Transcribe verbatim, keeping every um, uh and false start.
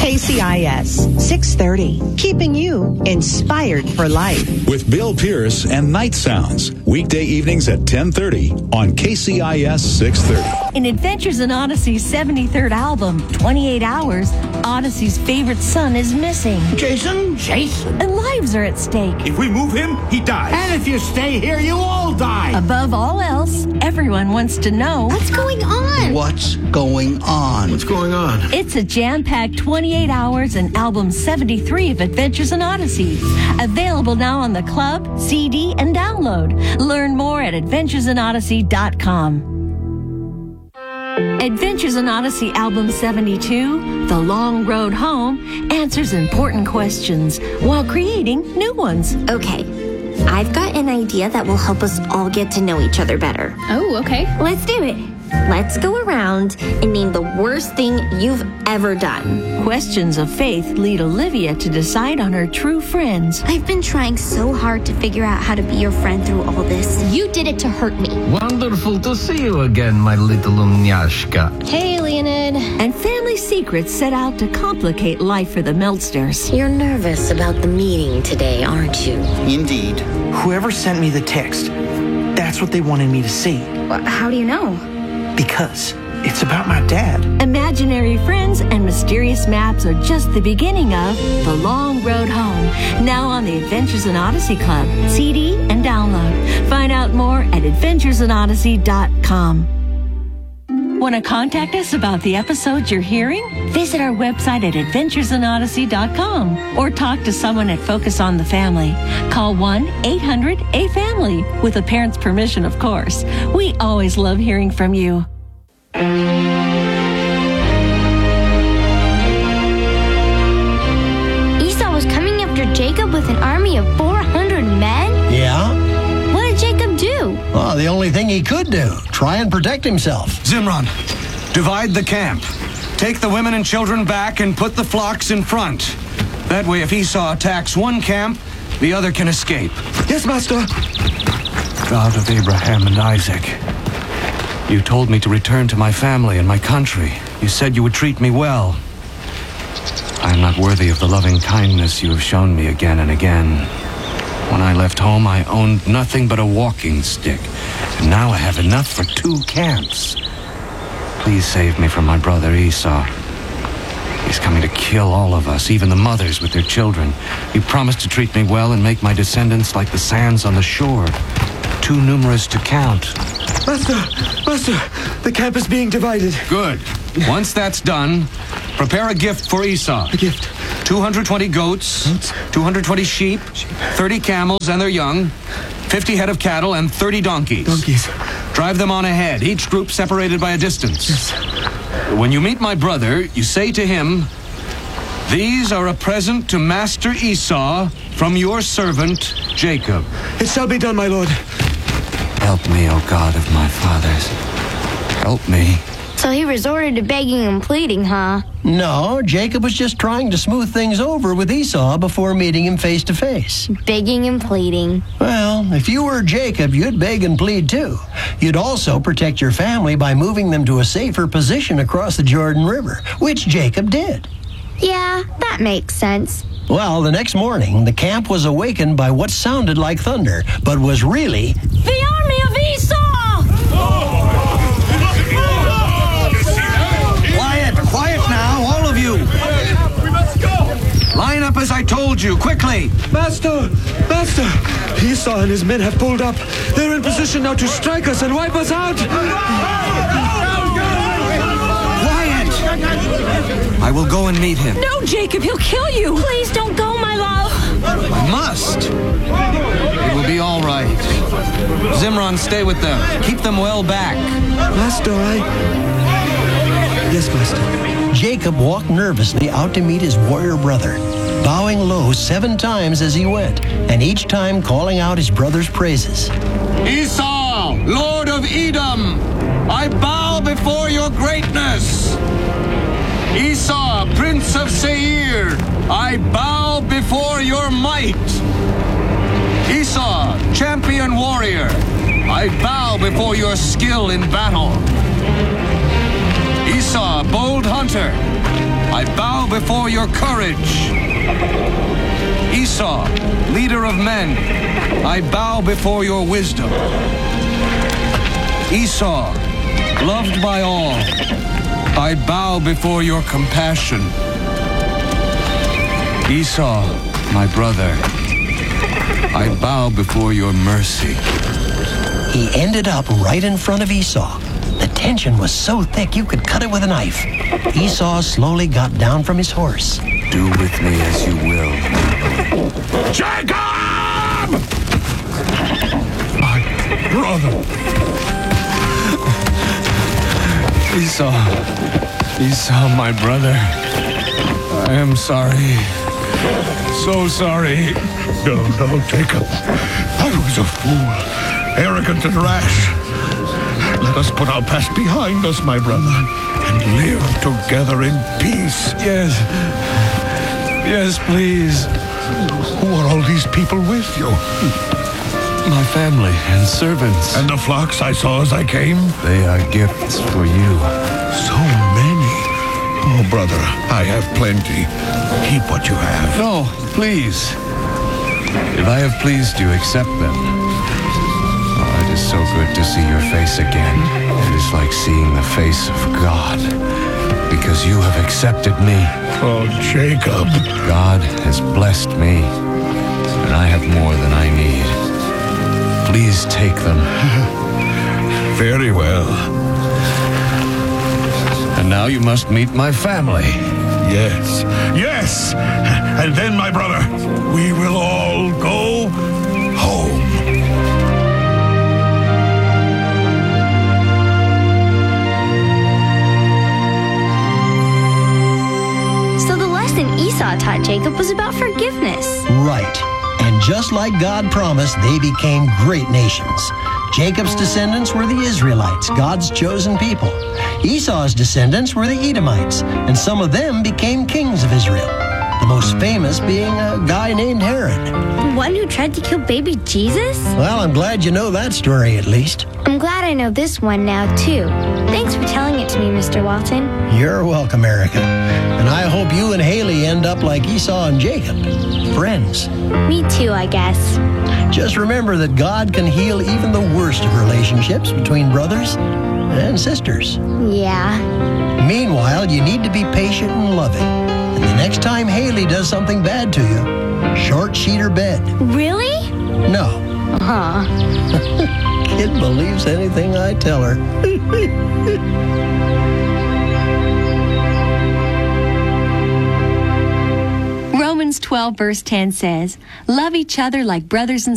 K C I S six thirty, keeping you inspired for life. With Bill Pierce and Night Sounds, weekday evenings at ten thirty on K C I S six thirty. In Adventures in Odyssey's seventy-third album, twenty-eight hours, Odyssey's favorite son is missing. Jason? Jason? And lives are at stake. If we move him, he dies. And if you stay here, you all die. Above all else, everyone wants to know what's going on. What's going on? What's going on? It's a jam-packed twenty-eight hours and album seventy-three of Adventures in Odyssey. Available now on the club, C D, and download. Learn more at adventures in odyssey dot com. Adventures in Odyssey Album seventy-two, The Long Road Home, answers important questions while creating new ones. Okay, I've got an idea that will help us all get to know each other better. Oh, okay. Let's do it. Let's go around and name the worst thing you've ever done. Questions of faith lead Olivia to decide on her true friends. I've been trying so hard to figure out how to be your friend through all this. You did it to hurt me. Wonderful to see you again, my little Umnyashka. Hey, Leonid. And family secrets set out to complicate life for the Meltzers. You're nervous about the meeting today, aren't you? Indeed. Whoever sent me the text, that's what they wanted me to see. How do you know? Because it's about my dad. Imaginary friends and mysterious maps are just the beginning of The Long Road Home. Now on the Adventures in Odyssey Club, C D and download. Find out more at adventures in odyssey dot com. Want to contact us about the episodes you're hearing? Visit our website at adventures in odyssey dot com or talk to someone at Focus on the Family. Call one eight hundred A family with a parent's permission, of course. We always love hearing from you. Esau was coming after Jacob with an army of four hundred men? Yeah. What did Jacob do? Well, the only thing he could do, try and protect himself. Zimron, divide the camp. Take the women and children back and put the flocks in front. That way, if Esau attacks one camp, the other can escape. Yes, Master. God of Abraham and Isaac, you told me to return to my family and my country. You said you would treat me well. I am not worthy of the loving kindness you have shown me again and again. When I left home, I owned nothing but a walking stick. And now I have enough for two camps. Please save me from my brother Esau. He's coming to kill all of us, even the mothers with their children. You promised to treat me well and make my descendants like the sands on the shore, too numerous to count. Master, Master, the camp is being divided. Good. Once that's done, prepare a gift for Esau. A gift? two hundred twenty goats, goats? two hundred twenty sheep, sheep, thirty camels and their young, fifty head of cattle, and thirty donkeys. Donkeys. Drive them on ahead, each group separated by a distance. Yes. When you meet my brother, you say to him, "These are a present to Master Esau from your servant, Jacob." It shall be done, my lord. Help me, O God of my fathers. Help me. So he resorted to begging and pleading, huh? No, Jacob was just trying to smooth things over with Esau before meeting him face to face. Begging and pleading. Well, if you were Jacob, you'd beg and plead too. You'd also protect your family by moving them to a safer position across the Jordan River, which Jacob did. Yeah, that makes sense. Well, the next morning, the camp was awakened by what sounded like thunder, but was really the army of Esau! Quiet, quiet now, all of you. We must go. Line up as I told you, quickly. Master, Master, Esau and his men have pulled up. They're in position now to strike us and wipe us out. I will go and meet him. No, Jacob, he'll kill you. Please don't go, my love. I must. It will be all right. Zimron, stay with them. Keep them well back. Master, I... Yes, Master. Jacob walked nervously out to meet his warrior brother, bowing low seven times as he went, and each time calling out his brother's praises. Esau, Lord of Edom, I bow before your greatness. Esau, Prince of Seir, I bow before your might. Esau, champion warrior, I bow before your skill in battle. Esau, bold hunter, I bow before your courage. Esau, leader of men, I bow before your wisdom. Esau, loved by all, I bow before your compassion. Esau, my brother, I bow before your mercy. He ended up right in front of Esau. The tension was so thick you could cut it with a knife. Esau slowly got down from his horse. Do with me as you will. Jacob! My brother. Esau, Esau, my brother, I am sorry. So sorry. No, no, Jacob. I was a fool, arrogant and rash. Let us put our past behind us, my brother, and live together in peace. Yes. Yes, please. Who are all these people with you? My family and servants. And the flocks I saw as I came? They are gifts for you. So many. Oh, brother, I have plenty. Keep what you have. No, please. If I have pleased you, accept them. Oh, it is so good to see your face again. It is like seeing the face of God, because you have accepted me. Oh, Jacob. God has blessed me, and I have more than I need. Please take them. Very well. And now you must meet my family. Yes, yes. And then, my brother, we will all go home. So the lesson Esau taught Jacob was about forgiveness. Right. And just like God promised, they became great nations. Jacob's descendants were the Israelites, God's chosen people. Esau's descendants were the Edomites, and some of them became kings of Israel. The most famous being a guy named Herod. The one who tried to kill baby Jesus? Well, I'm glad you know that story at least. I'm glad I know this one now, too. Thanks for telling it to me, Mister Walton. You're welcome, Erica. And I hope you and Haley end up like Esau and Jacob, friends. Me too, I guess. Just remember that God can heal even the worst of relationships between brothers and sisters. Yeah. Meanwhile, you need to be patient and loving. And the next time Haley does something bad to you, short sheet her bed. Really? No. Huh. Kid believes anything I tell her. Romans twelve verse ten says, "Love each other like brothers and